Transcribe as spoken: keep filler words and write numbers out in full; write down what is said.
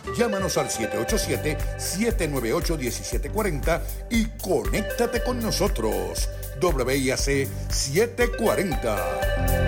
Llámanos al siete ocho siete, siete nueve ocho, uno siete cuatro cero y conéctate con nosotros. W I A C setecientos cuarenta.